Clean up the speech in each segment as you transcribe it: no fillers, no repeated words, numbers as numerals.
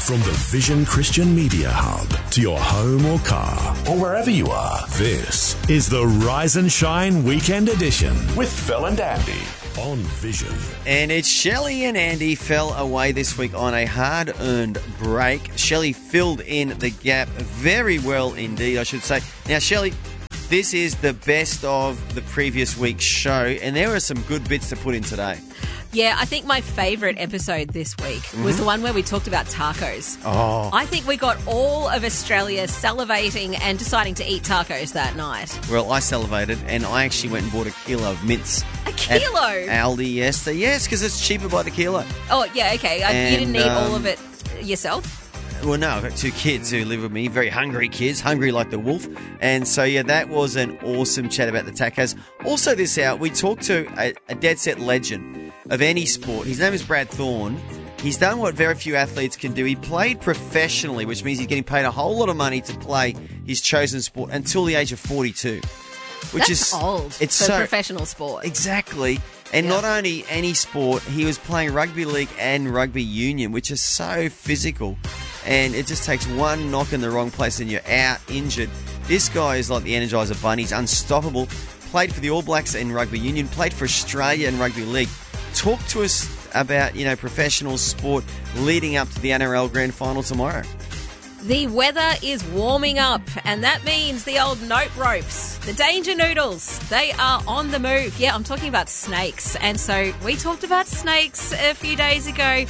From the Vision Christian Media Hub to your home or car or wherever you are, this is the Rise and Shine Weekend Edition with Phil and Andy on Vision. And it's Shelley and Andy fell away this week on a hard-earned break. Shelley filled in the gap very well indeed, I should say. Now, Shelley, this is the best of the previous week's show, and there are some good bits to put in today. Yeah, I think my favourite episode this week was the one where we talked about tacos. Oh. I think we got all of Australia salivating and deciding to eat tacos that night. Well, I salivated, and I actually went and bought a kilo of mince. A kilo? At Aldi yesterday. Yes, because it's cheaper by the kilo. Oh, yeah, okay. You didn't eat all of it yourself? Well, no, I've got two kids who live with me, very hungry kids, hungry like the wolf. And so, yeah, that was an awesome chat about the tacos. Also this hour, we talked to a dead set legend of any sport. His name is Brad Thorne. He's done what very few athletes can do. He played professionally, which means he's getting paid a whole lot of money to play his chosen sport until the age of 42. Which That's is old it's for so, professional sport. Exactly. And not only any sport, he was playing rugby league and rugby union, which is so physical. And it just takes one knock in the wrong place and you're out, injured. This guy is like the Energizer Bunny. He's unstoppable. Played for the All Blacks in rugby union. Played for Australia in rugby league. Talk to us about, professional sport leading up to the NRL Grand Final tomorrow. The weather is warming up, and that means the old note ropes, the danger noodles, they are on the move. Yeah, I'm talking about snakes. And so we talked about snakes a few days ago.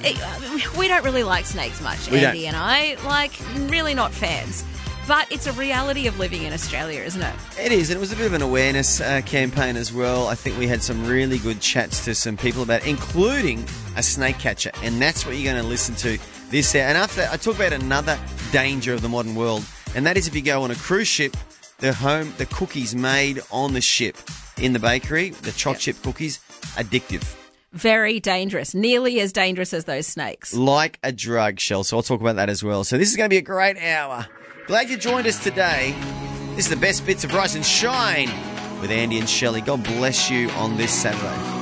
We don't really like snakes much, Andy and I. Really not fans. But it's a reality of living in Australia, isn't it? It is, and it was a bit of an awareness campaign as well. I think we had some really good chats to some people about it, including a snake catcher, and that's what you're going to listen to this hour. And after that, I talk about another danger of the modern world, and that is if you go on a cruise ship, the cookies made on the ship in the bakery, the chocolate chip cookies, addictive. Very dangerous. Nearly as dangerous as those snakes. Like a drug, Shell. So I'll talk about that as well. So this is going to be a great hour. Glad you joined us today. This is the best bits of Rise and Shine with Andy and Shelley. God bless you on this Saturday.